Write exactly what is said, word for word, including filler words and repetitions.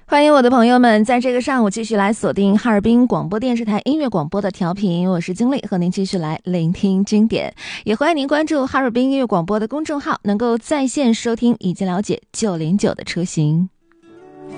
欢迎我的朋友们在这个上午继续来锁定哈尔滨广播电视台音乐广播的调频，我是经理，和您继续来聆听经典。也欢迎您关注哈尔滨音乐广播的公众号，能够在线收听以及了解九零九的车型。